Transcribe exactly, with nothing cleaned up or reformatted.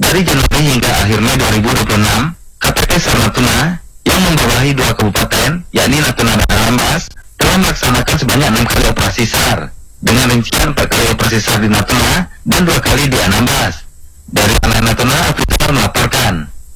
Dari Januari hingga akhir Mei dua ribu dua puluh enam, K P P SAR Natuna yang membawahi dua kabupaten, yakni Natuna dan Anambas, telah melaksanakan sebanyak enam kali operasi SAR, dengan rincian empat kali operasi SAR di Natuna dan dua kali di Anambas. Dari tanah Natuna, Alfitar melaporkan.